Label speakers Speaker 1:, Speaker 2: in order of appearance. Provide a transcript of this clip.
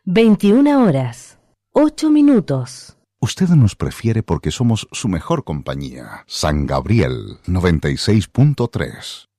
Speaker 1: 21 horas, 8 minutos.
Speaker 2: Usted nos prefiere porque somos su mejor compañía. San Gabriel 96.3.